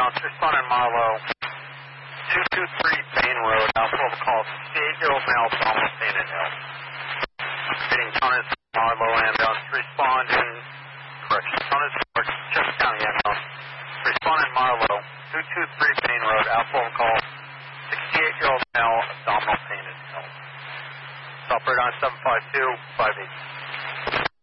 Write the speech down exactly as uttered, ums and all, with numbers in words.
ambulance, responding Marlow, two two three Bain Road, Alpha Lima call, sixty-eight-year-old male, abdominal pain and ill. Getting Thomas Marlow ambulance, responding, correction, Thomas Chester County ambulance, responding Marlow, two two three Bain Road, Alpha Lima call, sixty-eight-year-old male, abdominal pain and ill. Operator on seven five two five eight.